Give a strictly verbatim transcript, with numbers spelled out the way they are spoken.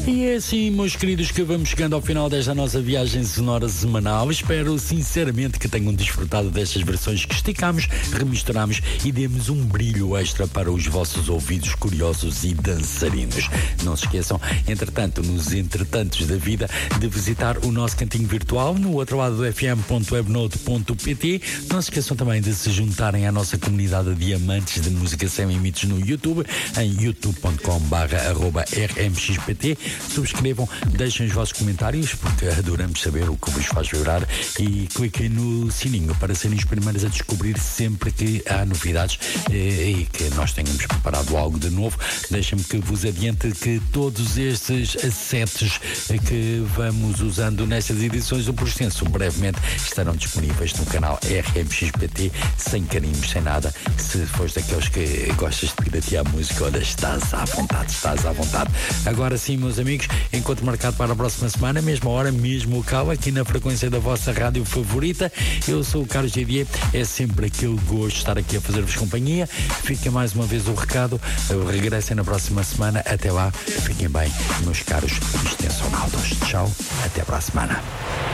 E é assim, meus queridos, que vamos chegando ao final desta nossa viagem sonora semanal. Espero sinceramente que tenham desfrutado destas versões que esticamos, remisturamos e demos um brilho extra para os vossos ouvidos curiosos e dançarinos. Não se esqueçam, entretanto, nos entretantos da vida, de visitar o nosso cantinho virtual no outro lado do f m ponto webnode ponto p t. Não se esqueçam também de se juntarem à nossa comunidade de amantes de música sem limites no YouTube, em youtube ponto com barra arroba r m x p t. Subscrevam, deixem os vossos comentários, porque adoramos saber o que vos faz vibrar, e cliquem no sininho para serem os primeiros a descobrir sempre que há novidades e, e que nós tenhamos preparado algo de novo. Deixem-me que vos adiante que todos estes assets que vamos usando nestas edições do Procenso brevemente estarão disponíveis no canal R M X P T, sem carinhos, sem nada. Se fores daqueles que gostas de piratear música, olha, estás à vontade, estás à vontade. Agora sim, meus amigos, encontro marcado para a próxima semana, mesma hora, mesmo local, aqui na frequência da vossa rádio favorita. Eu sou o Carlos G D E, é sempre aquele gosto de estar aqui a fazer-vos companhia. Fica mais uma vez o recado, regressem na próxima semana. Até lá, fiquem bem, meus caros extensionautas. Tchau, até para a semana.